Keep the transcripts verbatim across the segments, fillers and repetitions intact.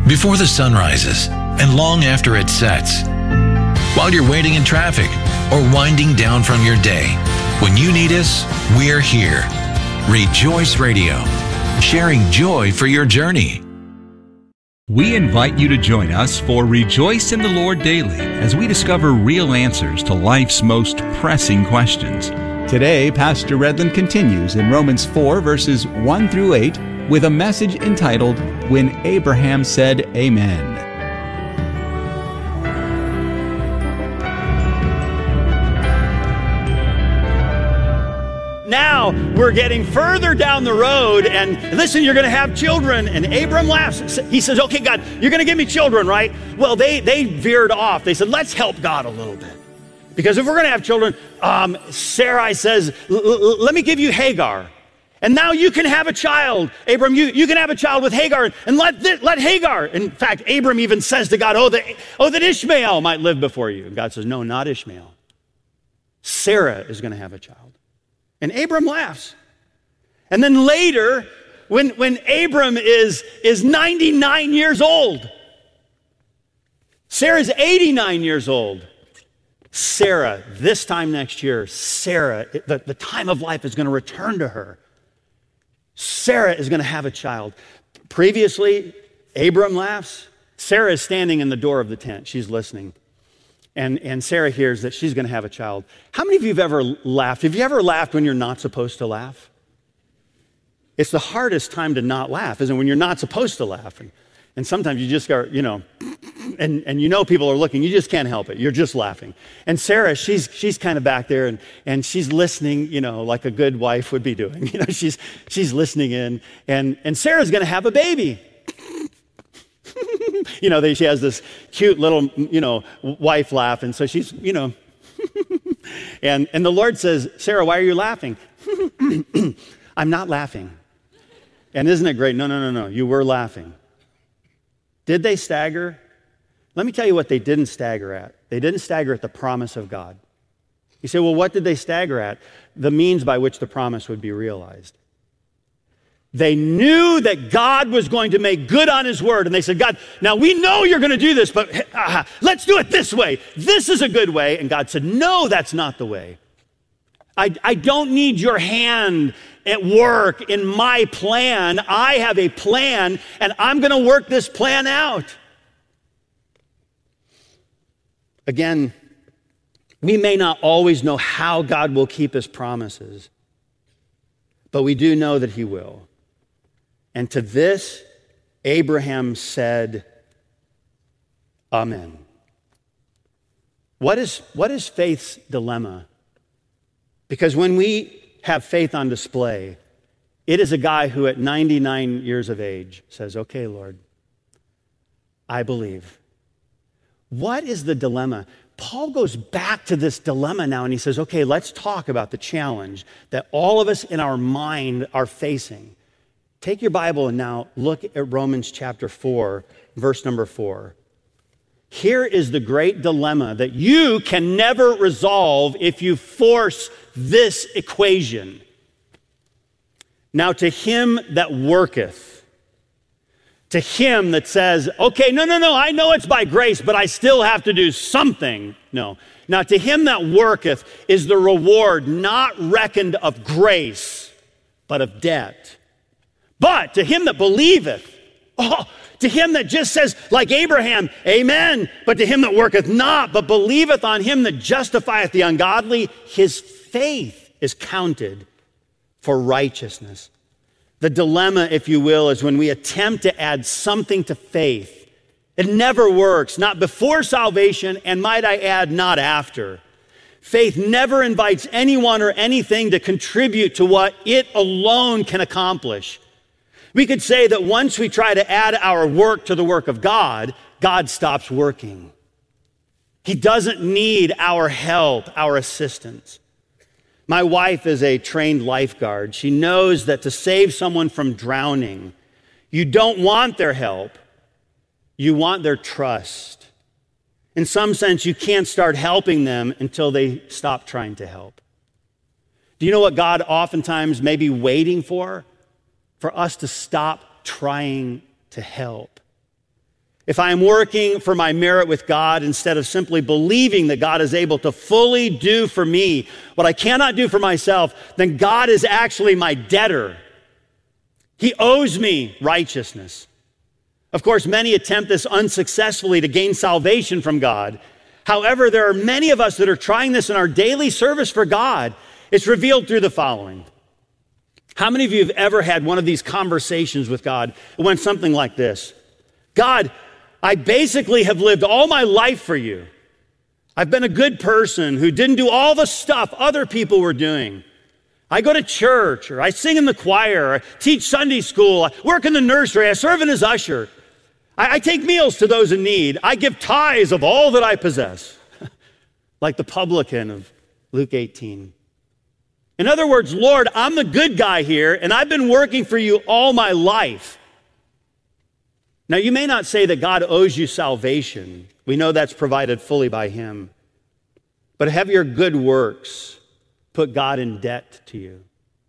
before the sun rises and long after it sets, while you're waiting in traffic or winding down from your day. When you need us, we're here. Rejoice Radio, sharing joy for your journey. We invite you to join us for Rejoice in the Lord Daily as we discover real answers to life's most pressing questions. Today, Pastor Redland continues in Romans four, verses one through eight, with a message entitled, When Abraham Said Amen. Now we're getting further down the road, and listen, you're going to have children. And Abram laughs. He says, okay, God, you're going to give me children, right? Well, they, they veered off. They said, let's help God a little bit. Because if we're going to have children, um, Sarai says, let me give you Hagar. And now you can have a child. Abram, you, you can have a child with Hagar, and let, th- let Hagar. In fact, Abram even says to God, oh that, oh, that Ishmael might live before you. And God says, no, not Ishmael. Sarah is going to have a child. And Abram laughs. And then later, when, when Abram is, is ninety-nine years old, Sarah's eighty-nine years old. Sarah, this time next year, Sarah, the, the time of life is going to return to her. Sarah is going to have a child. Previously, Abram laughs. Sarah is standing in the door of the tent. She's listening. And, and Sarah hears that she's going to have a child. How many of you have ever laughed? Have you ever laughed when you're not supposed to laugh? It's the hardest time to not laugh, isn't it? When you're not supposed to laugh. And, and sometimes you just go, you know, and, and you know people are looking. You just can't help it. You're just laughing. And Sarah, she's, she's kind of back there, and, and she's listening, you know, like a good wife would be doing. You know, she's, she's listening in. And, and Sarah's going to have a baby. You know, they, she has this cute little, you know, wife laugh. And so she's, you know, and, and the Lord says, Sarah, why are you laughing? I'm not laughing. And isn't it great? No, no, no, no. You were laughing. Did they stagger? Let me tell you what they didn't stagger at. They didn't stagger at the promise of God. You say, well, what did they stagger at? The means by which the promise would be realized. They knew that God was going to make good on his word. And they said, God, now we know you're going to do this, but uh, let's do it this way. This is a good way. And God said, no, that's not the way. I, I don't need your hand at work in my plan. I have a plan, and I'm going to work this plan out. Again, we may not always know how God will keep his promises, but we do know that he will. And to this, Abraham said, Amen. What is, what is faith's dilemma? Because when we have faith on display, it is a guy who at ninety-nine years of age says, okay, Lord, I believe. What is the dilemma? Paul goes back to this dilemma now, and he says, okay, let's talk about the challenge that all of us in our mind are facing. Take your Bible and now look at Romans chapter four, verse number four. Here is the great dilemma that you can never resolve if you force this equation. Now to him that worketh, to him that says, okay, no, no, no, I know it's by grace, but I still have to do something. No. Now to him that worketh is the reward not reckoned of grace, but of debt. But to him that believeth, oh, to him that just says, like Abraham, amen, but to him that worketh not, but believeth on him that justifieth the ungodly, his faith is counted for righteousness. The dilemma, if you will, is when we attempt to add something to faith. It never works, not before salvation, and might I add, not after. Faith never invites anyone or anything to contribute to what it alone can accomplish. We could say that once we try to add our work to the work of God, God stops working. He doesn't need our help, our assistance. My wife is a trained lifeguard. She knows that to save someone from drowning, you don't want their help. You want their trust. In some sense, you can't start helping them until they stop trying to help. Do you know what God oftentimes may be waiting for? For us to stop trying to help. if I am working for my merit with God instead of simply believing that God is able to fully do for me what I cannot do for myself, then God is actually my debtor. He owes me righteousness. Of course, many attempt this unsuccessfully to gain salvation from God. However, there are many of us that are trying this in our daily service for God. It's revealed through the following. How many of you have ever had one of these conversations with God? It went something like this. God, I basically have lived all my life for you. I've been a good person who didn't do all the stuff other people were doing. I go to church, or I sing in the choir, or I teach Sunday school, I work in the nursery, I serve as usher. I, I take meals to those in need. I give tithes of all that I possess, like the publican of Luke eighteen. In other words, Lord, I'm the good guy here, and I've been working for you all my life. Now, you may not say that God owes you salvation. We know that's provided fully by him. But have your good works put God in debt to you?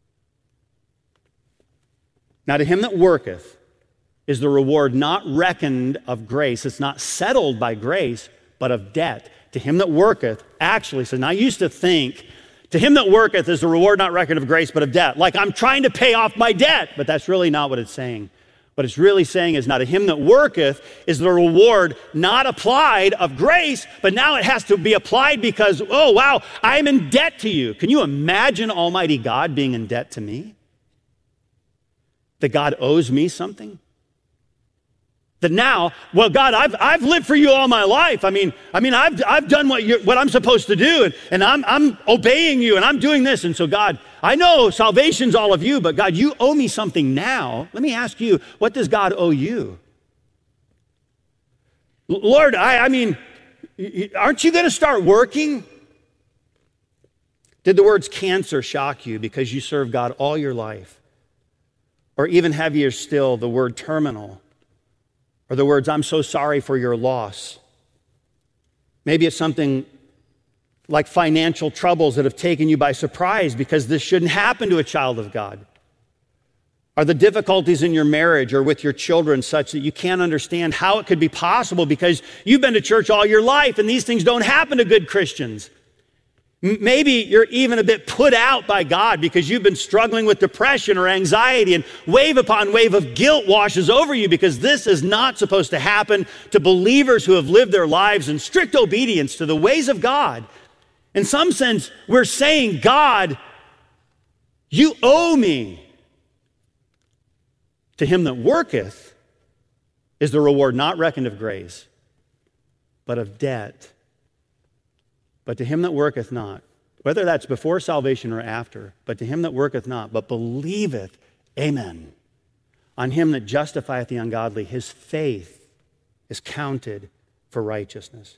Now, to him that worketh is the reward not reckoned of grace. It's not settled by grace, but of debt. To him that worketh, actually, so now I used to think, to him that worketh is the reward not reckoned of grace, but of debt. Like I'm trying to pay off my debt, but that's really not what it's saying. What it's really saying is, now to him that worketh is the reward not applied of grace, but now it has to be applied because, oh, wow, I'm in debt to you. Can you imagine Almighty God being in debt to me? That God owes me something? That now, well, God, I've, I've lived for you all my life. I mean, I mean, I've, I've done what, you're, what I'm supposed to do, and, and I'm, I'm obeying you, and I'm doing this. And so, God, I know salvation's all of you, but God, you owe me something now. Let me ask you, what does God owe you? L- Lord, I, I mean, aren't you going to start working? Did the words cancer shock you because you served God all your life? Or even heavier still, the word terminal? Or the words, I'm so sorry for your loss. Maybe it's something like financial troubles that have taken you by surprise because this shouldn't happen to a child of God. Are the difficulties in your marriage or with your children such that you can't understand how it could be possible because you've been to church all your life and these things don't happen to good Christians? Maybe you're even a bit put out by God because you've been struggling with depression or anxiety, and wave upon wave of guilt washes over you because this is not supposed to happen to believers who have lived their lives in strict obedience to the ways of God. In some sense, we're saying, God, you owe me. To him that worketh is the reward not reckoned of grace, but of debt. But to him that worketh not, whether that's before salvation or after, but to him that worketh not, but believeth, amen, on him that justifieth the ungodly, his faith is counted for righteousness.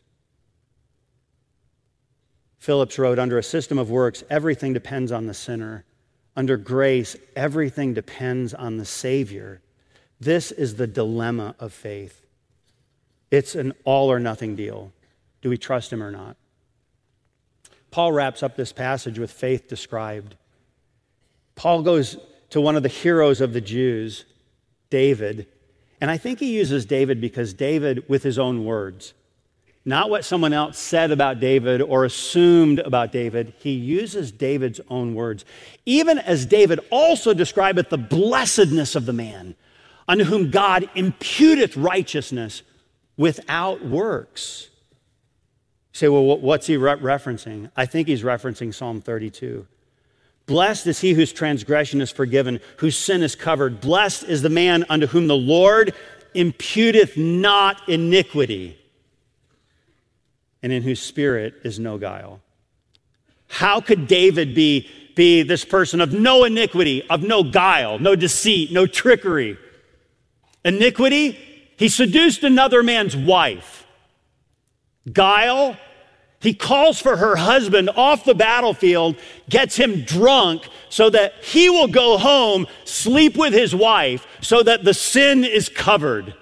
Phillips wrote, under a system of works, everything depends on the sinner. Under grace, everything depends on the Savior. This is the dilemma of faith. It's an all or nothing deal. Do we trust him or not? Paul wraps up this passage with faith described. Paul goes to one of the heroes of the Jews, David, and I think he uses David because David, with his own words, not what someone else said about David or assumed about David, he uses David's own words. Even as David also describeth the blessedness of the man, unto whom God imputeth righteousness without works. You say, well, what's he re- referencing? I think he's referencing Psalm thirty-two. Blessed is he whose transgression is forgiven, whose sin is covered. Blessed is the man unto whom the Lord imputeth not iniquity, and in whose spirit is no guile. How could David be, be this person of no iniquity, of no guile, no deceit, no trickery? Iniquity, he seduced another man's wife. Guile, he calls for her husband off the battlefield, gets him drunk so that he will go home, sleep with his wife, so that the sin is covered.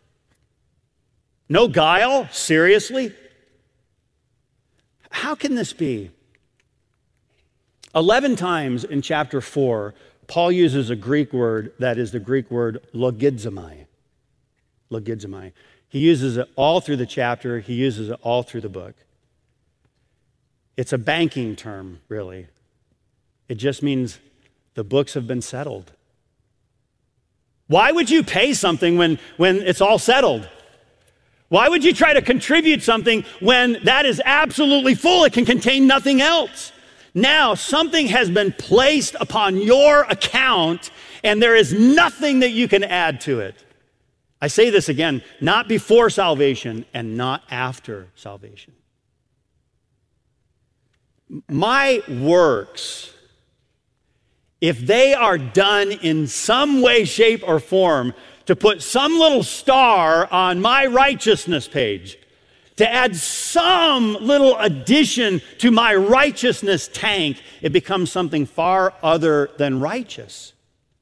No guile? Seriously? How can this be? Eleven times in chapter four, Paul uses a Greek word that is the Greek word logizomai. Logizomai. He uses it all through the chapter. He uses it all through the book. It's a banking term, really. It just means the books have been settled. Why would you pay something when, when it's all settled? Why would you try to contribute something when that is absolutely full? It can contain nothing else. Now, something has been placed upon your account, and there is nothing that you can add to it. I say this again, not before salvation and not after salvation. My works, if they are done in some way, shape, or form to put some little star on my righteousness page, to add some little addition to my righteousness tank, it becomes something far other than righteous.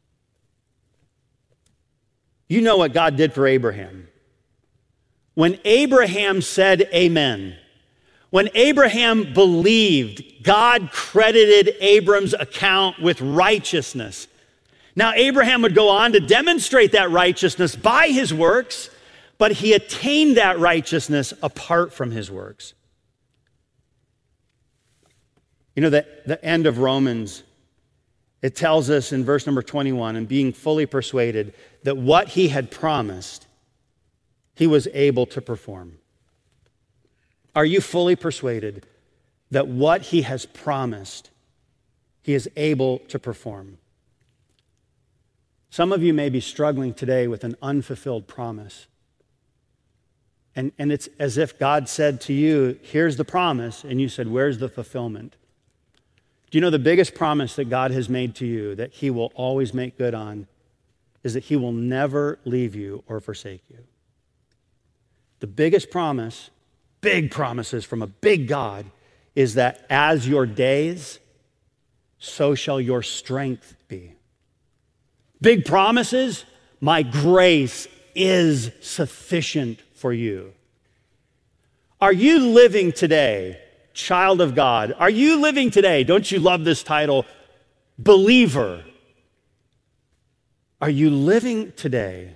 You know what God did for Abraham. When Abraham said amen, when Abraham believed, God credited Abram's account with righteousness. Now, Abraham would go on to demonstrate that righteousness by his works, but he attained that righteousness apart from his works. You know, the, the end of Romans, it tells us in verse number twenty-one, and being fully persuaded that what he had promised, he was able to perform. Are you fully persuaded that what he has promised, he is able to perform? Some of you may be struggling today with an unfulfilled promise. And, and it's as if God said to you, here's the promise, and you said, where's the fulfillment? Do you know the biggest promise that God has made to you that he will always make good on is that he will never leave you or forsake you? The biggest promise, big promises from a big God, is that as your days, so shall your strength be. Big promises, my grace is sufficient for you. Are you living today, child of God? Are you living today, don't you love this title, believer? Are you living today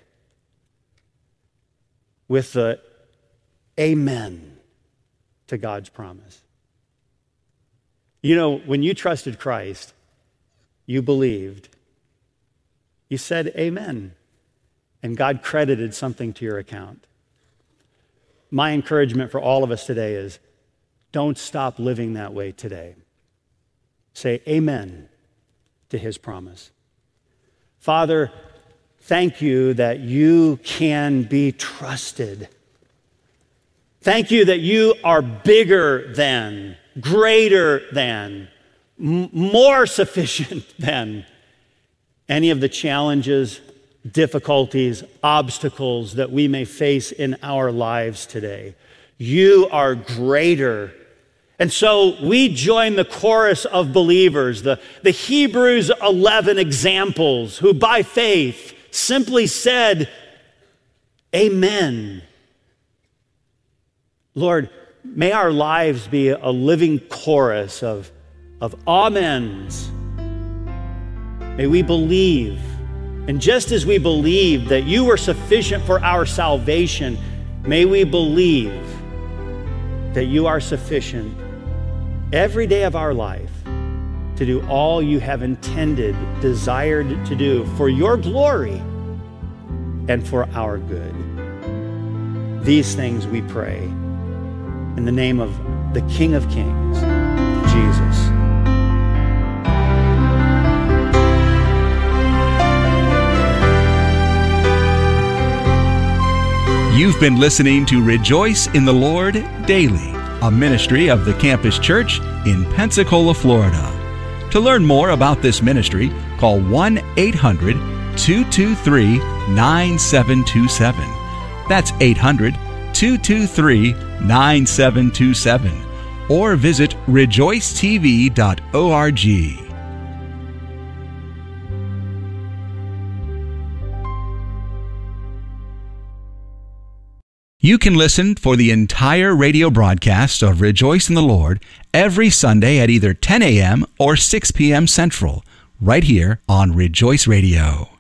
with the amen to God's promise? You know, when you trusted Christ, you believed, you said amen, and God credited something to your account. My encouragement for all of us today is don't stop living that way today. Say amen to his promise. Father, thank you that you can be trusted. Thank you that you are bigger than, greater than, m- more sufficient than any of the challenges, difficulties, obstacles that we may face in our lives today. You are greater. And so we join the chorus of believers, the, the Hebrews eleven examples, who by faith simply said, amen. Lord, may our lives be a living chorus of, of amens. May we believe. And just as we believe that you were sufficient for our salvation, may we believe that you are sufficient every day of our life to do all you have intended, desired to do for your glory and for our good. These things we pray in the name of the King of Kings, Jesus. You've been listening to Rejoice in the Lord Daily, a ministry of the Campus Church in Pensacola, Florida. To learn more about this ministry, call one eight hundred two two three nine seven two seven. That's eight hundred two two three nine seven two seven. Or visit rejoice t v dot org. You can listen for the entire radio broadcast of Rejoice in the Lord every Sunday at either ten a.m. or six p.m. Central, right here on Rejoice Radio.